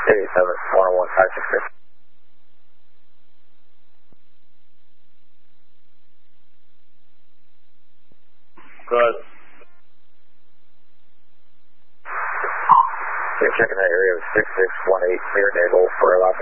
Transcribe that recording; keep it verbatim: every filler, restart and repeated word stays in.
eighty-seven, one oh one, five six six. Good. Okay, checking that area of six six one eight, clear naval for about